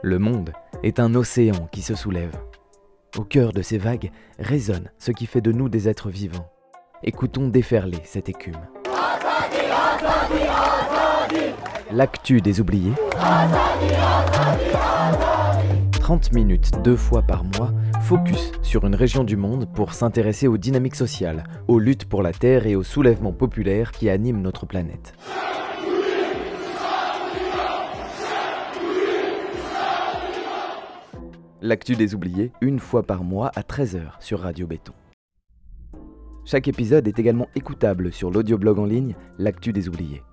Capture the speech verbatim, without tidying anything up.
Le monde est un océan qui se soulève. Au cœur de ces vagues résonne ce qui fait de nous des êtres vivants. Écoutons déferler cette écume. L'actu des oubliés. trente minutes deux fois par mois, focus sur une région du monde pour s'intéresser aux dynamiques sociales, aux luttes pour la terre et aux soulèvements populaires qui animent notre planète. L'actu des oubliés, une fois par mois à treize heures sur Radio Béton. Chaque épisode est également écoutable sur l'audioblog en ligne L'actu des oubliés.